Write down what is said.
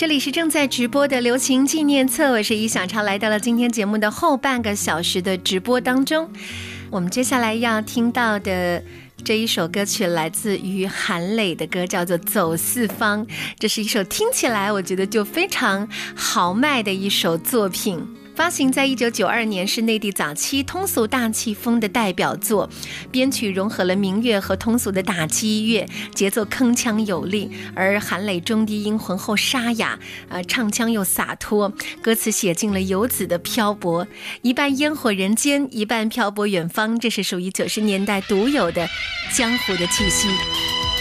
这里是正在直播的流行纪念册，我是于小超，来到了今天节目的后半个小时的直播当中。我们接下来要听到的这一首歌曲来自于韩磊的歌，叫做《走四方》。这是一首听起来我觉得就非常豪迈的一首作品，发行在1992年，是内地早期通俗大气风的代表作，编曲融合了民乐和通俗的打击乐，节奏铿锵有力，而韩磊中低音浑厚沙哑，唱腔又洒脱，歌词写尽了游子的漂泊，一半烟火人间，一半漂泊远方，这是属于90年代独有的江湖的气息。